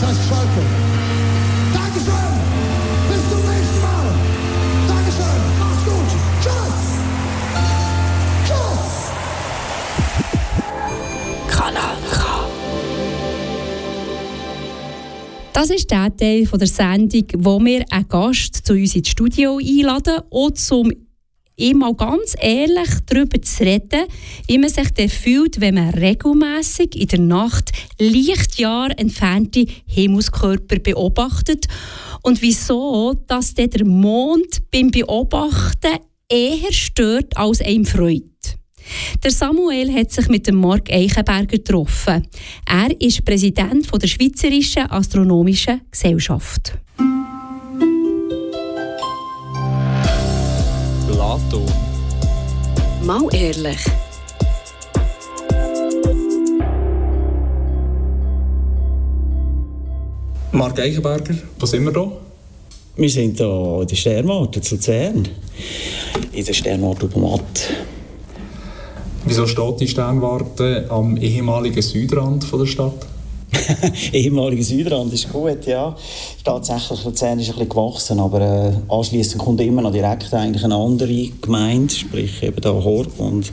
heißt Schalke. Dankeschön. Bis zum nächsten Mal. Dankeschön. Macht's gut. Tschüss. Tschüss. Kanal K. Das ist der Teil der Sendung, wo wir einen Gast zu uns ins Studio einladen und zum mal ganz ehrlich darüber zu reden, wie man sich dann fühlt, wenn man regelmässig in der Nacht Lichtjahre entfernte Himmelskörper beobachtet und wieso dass der Mond beim Beobachten eher stört als einem freut. Der Samuel hat sich mit dem Marc Eichenberger getroffen. Er ist Präsident der Schweizerischen Astronomischen Gesellschaft. Plato. Mal ehrlich. Marc Eichenberger, wo sind wir da? Wir sind hier in der Sternwarte zu Luzern. In der Sternwarte Obermatt. Wieso steht die Sternwarte am ehemaligen Südrand der Stadt? Ehemaliger Südrand ist gut, ja. Tatsächlich, Luzern ist ein bisschen gewachsen, aber anschliessend kommt immer noch direkt eigentlich eine andere Gemeinde, sprich eben da Horb und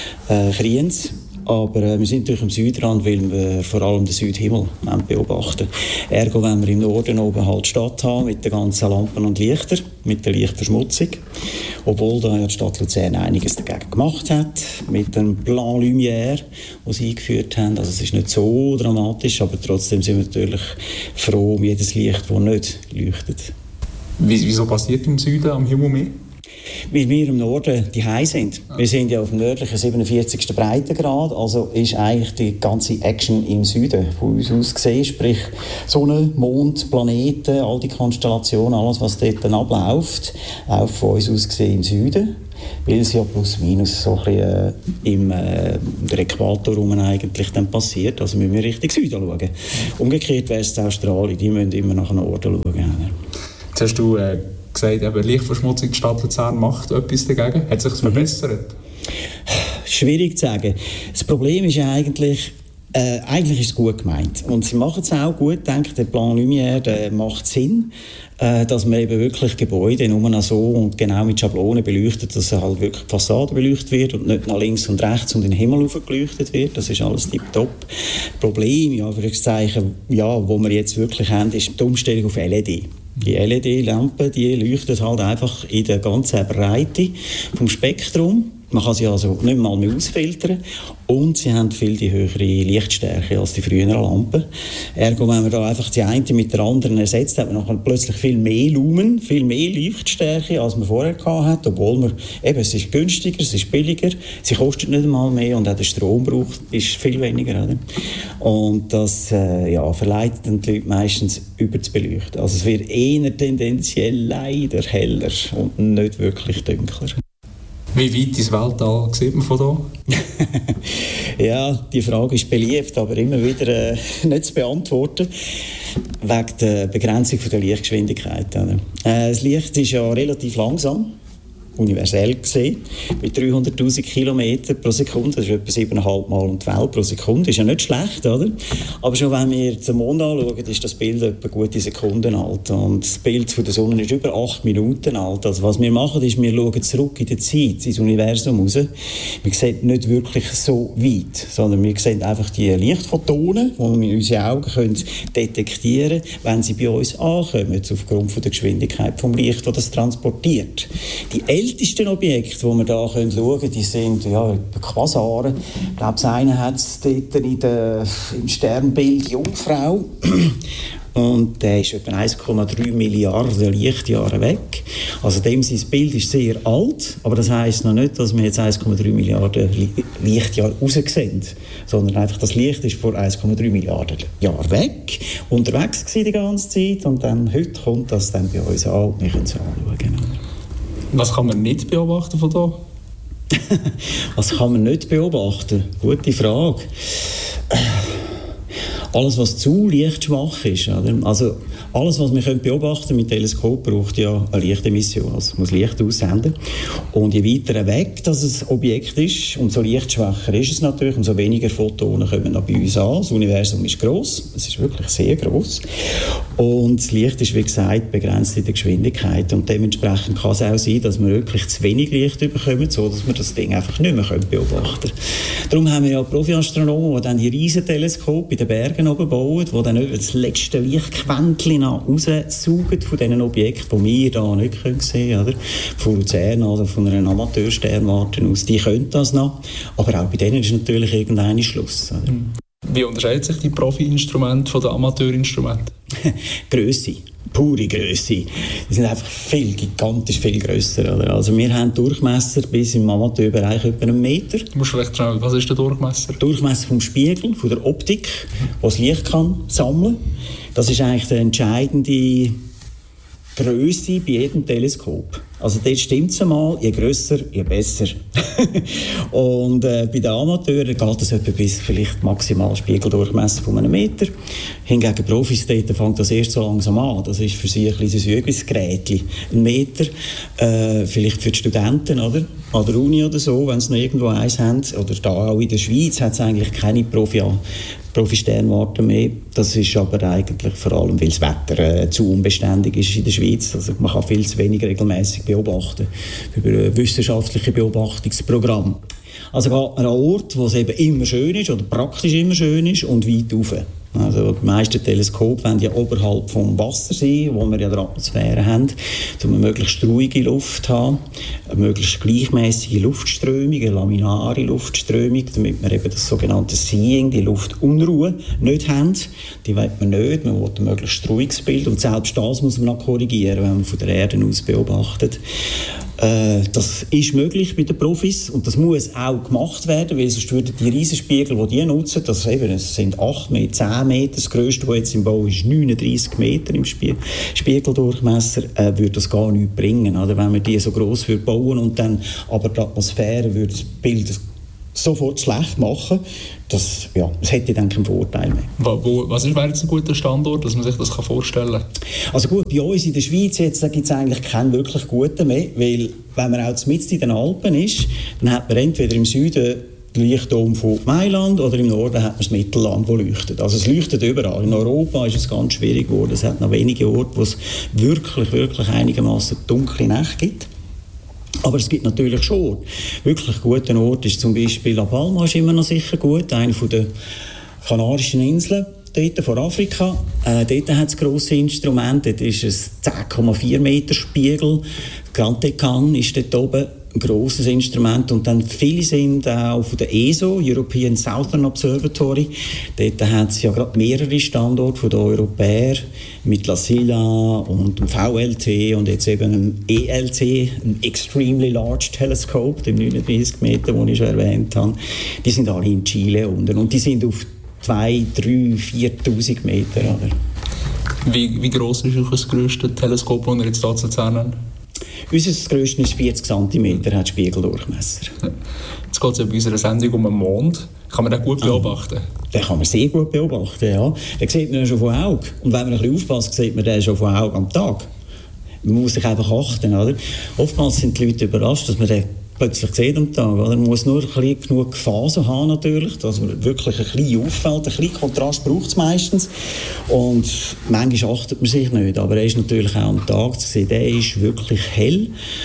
Kriens. Aber wir sind natürlich am Südrand, weil wir vor allem den Südhimmel beobachten. Ergo, wenn wir im Norden oben halt die Stadt haben, mit den ganzen Lampen und Lichtern, mit der Lichtverschmutzung. Obwohl da ja die Stadt Luzern einiges dagegen gemacht hat, mit dem Plan Lumière, den sie eingeführt haben. Also es ist nicht so dramatisch, aber trotzdem sind wir natürlich froh um jedes Licht, das nicht leuchtet. Wieso passiert im Süden am Himmel mehr? Weil wir im Norden die High sind. Wir sind ja auf dem nördlichen 47. Breitengrad, also ist eigentlich die ganze Action im Süden von uns aus gesehen, sprich Sonne, Mond, Planeten, all die Konstellationen, alles was dort dann abläuft, läuft von uns aus gesehen im Süden, weil es ja plus minus so ein bisschen der Äquator rum eigentlich dann passiert, also müssen wir Richtung Süden schauen. Umgekehrt wäre es Australien, die müssen immer nach Norden schauen. Jetzt hast du gesagt, eben Lichtverschmutzung, die Stadt Luzern macht etwas dagegen. Hat sich das verbessert? Schwierig zu sagen. Das Problem ist ja eigentlich ist es gut gemeint. Und sie machen es auch gut. Ich denke, der Plan Lumière, der macht Sinn, dass man eben wirklich Gebäude nur noch so und genau mit Schablonen beleuchtet, dass halt wirklich die Fassade beleuchtet wird und nicht nach links und rechts und in den Himmel geleuchtet wird. Das ist alles tipptopp. Problem, ja, für das Zeichen, ja, wo wir jetzt wirklich haben, ist die Umstellung auf LED. Die LED-Lampen, die leuchten halt einfach in der ganzen Breite vom Spektrum. Man kann sie also nicht mal mehr ausfiltern. Und sie haben viel die höhere Lichtstärke als die früheren Lampen. Ergo, wenn man da einfach die eine mit der anderen ersetzt, hat man nachher plötzlich viel mehr Lumen, viel mehr Lichtstärke, als man vorher hatte. Obwohl man, eben, es ist günstiger, es ist billiger, sie kostet nicht einmal mehr und auch der Stromverbrauch ist viel weniger. Oder? Und das verleitet dann die Leute meistens über zu beleuchten. Also es wird eher tendenziell leider heller und nicht wirklich dunkler. Wie weit ins Weltall sieht man von da? Ja, die Frage ist beliebt, aber immer wieder nicht zu beantworten. Wegen der Begrenzung der Lichtgeschwindigkeit. Das Licht ist ja relativ langsam, universell gesehen, mit 300'000 Kilometer pro Sekunde. Das ist etwa 7,5 Mal um die Welt pro Sekunde. Ist ja nicht schlecht, oder? Aber schon wenn wir den Mond anschauen, ist das Bild etwa gute Sekunden alt. Und das Bild von der Sonne ist über 8 Minuten alt. Also was wir machen, ist, wir schauen zurück in der Zeit, ins Universum raus. Wir sehen nicht wirklich so weit, sondern wir sehen einfach die Lichtphotonen, die wir mit unseren Augen detektieren können, wenn sie bei uns ankommen, aufgrund von der Geschwindigkeit des Lichts, das das transportiert. Die ältesten Objekte, die wir hier schauen können, die sind Quasare. Ich glaube, einer hat es dort im Sternbild Jungfrau. Und der ist etwa 1,3 Milliarden Lichtjahre weg. Also sein Bild ist sehr alt, aber das heisst noch nicht, dass wir jetzt 1,3 Milliarden Lichtjahre raussehen, sondern einfach das Licht ist vor 1,3 Milliarden Jahren weg, unterwegs gewesen die ganze Zeit und dann heute kommt das dann bei uns an und wir können es anschauen. Was kann man nicht beobachten von da? Was kann man nicht beobachten? Gute Frage. Alles, was zu lichtschwach ist, oder? Also alles, was wir beobachten können mit Teleskop, braucht ja eine Lichtemission, also muss Licht aussenden. Und je weiter weg das Objekt ist, umso lichtschwächer ist es natürlich, umso weniger Photonen kommen bei uns an. Das Universum ist gross, es ist wirklich sehr gross. Und das Licht ist, wie gesagt, begrenzt in der Geschwindigkeit. Und dementsprechend kann es auch sein, dass wir wirklich zu wenig Licht bekommen, sodass wir das Ding einfach nicht mehr beobachten können. Darum haben wir ja Profi-Astronomen, die dann die riesen Teleskope in den Bergen oben bauen, die dann über das letzte Lichtquäntchen raussaugen von diesen Objekten, die wir hier nicht sehen können. Oder? Von Luzern oder von einer Amateursternwarte aus. Die können das noch. Aber auch bei denen ist natürlich irgendein Schluss. Oder? Wie unterscheidet sich die Profi-Instrumente von den Amateurinstrumenten? Grösse. Pure Grösse. Die sind einfach gigantisch viel grösser. Oder? Also wir haben Durchmesser bis im Amateurbereich etwa 1 Meter. Du musst vielleicht schnell, was ist der Durchmesser? Durchmesser vom Spiegel, von der Optik, die das Licht kann sammeln. Das ist eigentlich die entscheidende Grösse bei jedem Teleskop. Also dort stimmt es einmal, je grösser, je besser. Und bei den Amateuren geht es etwa bis vielleicht maximal Spiegeldurchmesser von 1 Meter. Hingegen Profis, dort fängt das erst so langsam an. Das ist für sie ein kleines Gerät, 1 Meter. Vielleicht für die Studenten, oder? An der Uni oder so, wenn sie noch irgendwo eins haben. Oder da auch in der Schweiz hat es eigentlich keine Profi-Sternwarte mehr. Das ist aber eigentlich vor allem, weil das Wetter zu unbeständig ist in der Schweiz. Also man kann viel zu wenig regelmäßig beobachten über wissenschaftliche Beobachtungsprogramme. Also geht man an einen Ort, wo es eben immer schön ist oder praktisch immer schön ist und weit rauf. Also die meisten Teleskope wollen ja oberhalb vom Wasser sein, wo wir ja die Atmosphäre haben, um eine möglichst ruhige Luft zu haben, eine möglichst gleichmäßige Luftströmung, eine laminare Luftströmung, damit wir eben das sogenannte Seeing, die Luftunruhe, nicht haben. Die will man nicht, man will ein möglichst ruhiges Bild und selbst das muss man noch korrigieren, wenn man von der Erde aus beobachtet. Das ist möglich bei den Profis und das muss auch gemacht werden, weil sonst würden die Riesenspiegel, die die nutzen, das sind 8 Meter, 10 Meter, das grösste, das jetzt im Bau ist, 39 Meter im Spiegeldurchmesser, würde das gar nichts bringen, oder? Wenn wir die so gross bauen und dann aber die Atmosphäre würde das Bild sofort schlecht machen, das hätte dann keinen Vorteil mehr. Was wäre jetzt ein guter Standort, dass man sich das vorstellen kann? Also gut, bei uns in der Schweiz gibt es eigentlich keinen wirklich guten mehr, weil wenn man auch mitten in den Alpen ist, dann hat man entweder im Süden den Leuchtturm von Mailand oder im Norden hat man das Mittelland, das leuchtet. Also es leuchtet überall. In Europa ist es ganz schwierig geworden. Es hat noch wenige Orte, wo es wirklich einigermaßen dunkle Nächte gibt. Aber es gibt natürlich schon wirklich guten Orte. Ist zum Beispiel La Palma ist immer noch sicher gut, eine der Kanarischen Inseln, dort vor Afrika. Dort hat es grosse Instrumente. Dort ist es 10,4 Meter Spiegel. Grand Tecan ist dort oben ein grosses Instrument. Und dann viele sind auch von der ESO, European Southern Observatory. Dort hat es ja gerade mehrere Standorte von den Europäern mit La Silla und dem VLT und jetzt eben einem ELT, einem Extremely Large Telescope, dem 39 Meter, den ich schon erwähnt habe. Die sind alle in Chile unten und die sind auf 2'000, 3'000, 4'000 Meter. Oder? Wie gross ist das grösste Teleskop, das wir jetzt hier zu Luzern haben? Unser grösstes ist 40 cm, hat Spiegeldurchmesser. Jetzt geht es ja bei unserer Sendung um den Mond. Kann man den gut beobachten? Den kann man sehr gut beobachten, ja. Den sieht man schon von Auge. Und wenn man ein bisschen aufpasst, sieht man den schon von Auge am Tag. Man muss sich einfach achten, oder? Oftmals sind die Leute überrascht, dass man den plötzlich sieht am Tag. Oder? Man muss nur ein bisschen genug Phasen haben, natürlich, dass man wirklich ein bisschen auffällt. Ein bisschen Kontrast braucht es meistens. Und manchmal achtet man sich nicht. Aber er ist natürlich auch am Tag zu sehen. Der ist wirklich hell.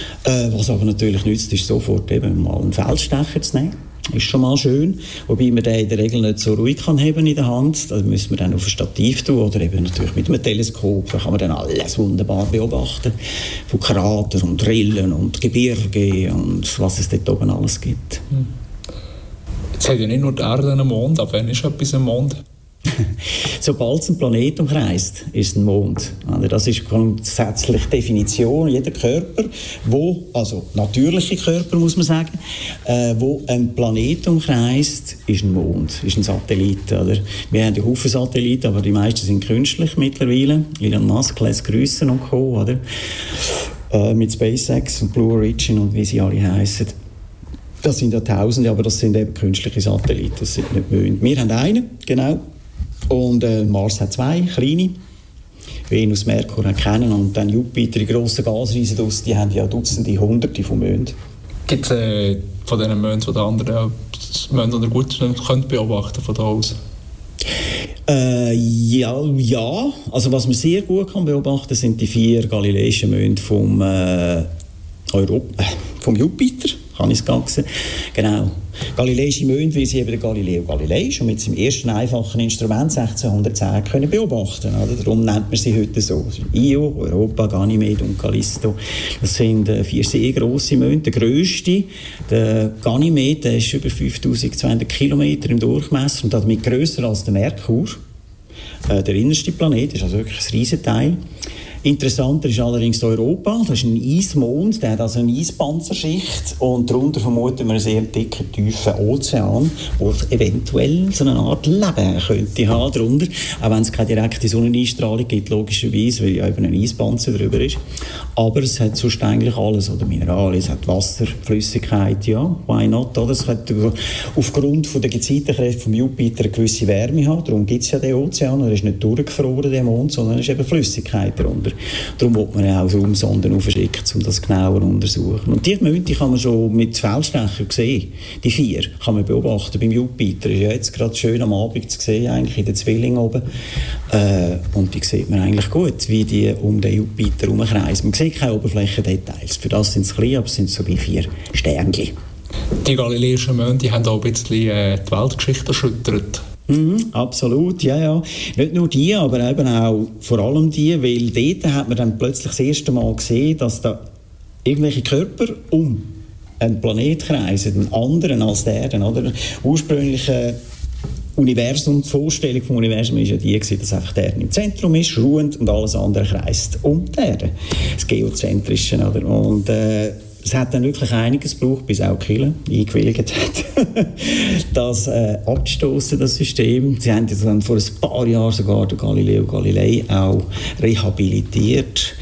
Was aber natürlich nützt, ist sofort eben mal einen Feldstecher zu nehmen. Ist schon mal schön, wobei man den in der Regel nicht so ruhig kann heben in der Hand. Das müssen wir dann auf ein Stativ tun oder eben natürlich mit einem Teleskop. Da kann man dann alles wunderbar beobachten. Von Kratern und Rillen und Gebirge und was es dort oben alles gibt. Jetzt hat ja nicht nur die Erde einen Mond, aber wann ist etwas ein Mond? Sobald es einen Planet umkreist, ist es ein Mond. Das ist grundsätzlich die Definition. Jeder Körper, also natürliche Körper muss man sagen, wo einen Planet umkreist, ist ein Mond, ist ein Satellit. Oder? Wir haben ja Haufen Satelliten, aber die meisten sind künstlich mittlerweile. Elon Musk lässt grüssen und Co. Oder? Mit SpaceX und Blue Origin und wie sie alle heissen. Das sind ja Tausende, aber das sind eben künstliche Satelliten, das sind nicht Monde. Wir haben einen, genau. Und Mars hat 2 kleine. Venus, Merkur kennen und dann Jupiter, die grossen Gasriesen draus, die haben ja Dutzende, Hunderte von Monden. Gibt es von diesen Monden, die anderen Monde oder gut könnt beobachten von da aus? Ja. Also was man sehr gut kann beobachten, sind die 4 galileischen Monde vom Jupiter, kann ich es gar sagen. Genau. Galileische Monde, wie sie eben der Galileo Galilei schon mit seinem ersten einfachen Instrument 1610 können beobachten. Oder? Darum nennt man sie heute so. Io, Europa, Ganymed und Callisto. Das sind 4 sehr grosse Monde. Der grösste, der Ganymed, der ist über 5200 Kilometer im Durchmesser und damit grösser als der Merkur. Der innerste Planet ist also wirklich ein Riesenteil. Interessanter ist allerdings Europa. Das ist ein Eismond, der hat also eine Eispanzerschicht und darunter vermuten wir einen sehr dicken, tiefen Ozean, wo es eventuell so eine Art Leben könnte haben darunter. Auch wenn es keine direkte Sonneneinstrahlung gibt, logischerweise, weil ja eben ein Eispanzer drüber ist. Aber es hat sonst eigentlich alles, oder Mineralien, es hat Wasser, Flüssigkeit, ja, why not? Oder? Es hat aufgrund der Gezeitenkräfte vom Jupiter eine gewisse Wärme haben, darum gibt es ja den Ozean, er ist nicht durchgefroren, der Mond, sondern es ist eben Flüssigkeit darunter. Darum will man ja auch Raumsonden aufschicken, um das genauer zu untersuchen. Und die Monde kann man schon mit Feldstecher sehen. Die 4 kann man beobachten beim Jupiter. Ist ja jetzt gerade schön am Abend zu sehen, eigentlich in den Zwillingen oben. Und die sieht man eigentlich gut, wie die um den Jupiter herumkreisen. Man sieht keine Oberflächendetails. Für das sind es klein, aber es sind so wie 4 Sternchen. Die galileischen Monde haben auch ein bisschen die Weltgeschichte erschüttert. Absolut, ja. Nicht nur die, aber eben auch vor allem die, weil dort hat man dann plötzlich das erste Mal gesehen, dass da irgendwelche Körper um einen Planet kreisen, einen anderen als der Erde, oder? Ursprüngliche Universum, die Vorstellung vom Universum war ja die, dass einfach der Erde im Zentrum ist, ruhend und alles andere kreist um die Erde. Das Geozentrische, oder? Und es hat dann wirklich einiges gebraucht, bis auch Kirche eingewilligt hat, das abzustossen, das System. Sie haben dann vor ein paar Jahren sogar den Galileo Galilei auch rehabilitiert.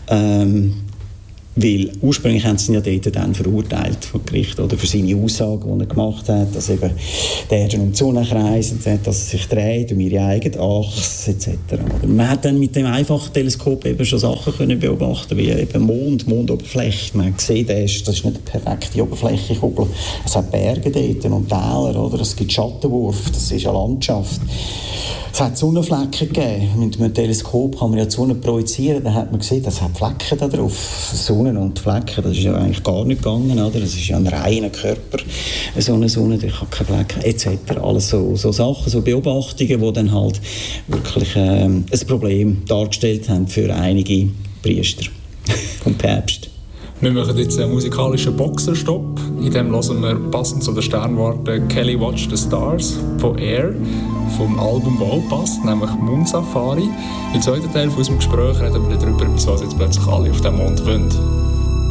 Weil ursprünglich haben sie ihn ja dort dann verurteilt vom Gericht oder für seine Aussagen, die er gemacht hat, dass eben die Erde um die Sonne kreist, dass es sich dreht um ihre eigene Achse etc. Man hat dann mit dem einfachen Teleskop eben schon Sachen können beobachten, wie eben Mondoberfläche. Man hat gesehen, das ist nicht eine perfekte Oberflächenkugel. Es hat Berge dort und Täler, oder? Es gibt Schattenwurf, das ist eine Landschaft. Es hat Sonnenflecken gegeben. Mit einem Teleskop kann man ja die Sonne projizieren. Dann hat man gesehen, das hat Flecken da drauf. Sonnen und Flecken, das ist ja eigentlich gar nicht gegangen. Oder? Das ist ja ein reiner Körper. So eine Sonne, die hat keine Flecken, etc. Alles so Sachen, so Beobachtungen, die dann halt wirklich ein Problem dargestellt haben für einige Priester und Päpste. Wir machen jetzt einen musikalischen Boxenstopp. In dem hören wir passend zu den Sternwarten Kelly Watch the Stars von Air, vom Album, das auch passt, nämlich Moon Safari. Im zweiten Teil von unserem Gespräch reden wir darüber, wieso jetzt plötzlich alle auf dem Mond wollen.